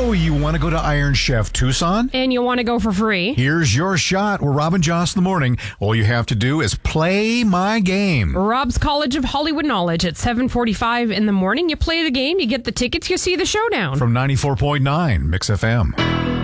So, you want to go to Iron Chef Tucson? And you want to go for free? Here's your shot. We're Rob and Joss in the morning. All you have to do is play my game. Rob's College of Hollywood Knowledge at 7:45 in the morning. You play the game, you get the tickets, you see the showdown. From 94.9 Mix FM.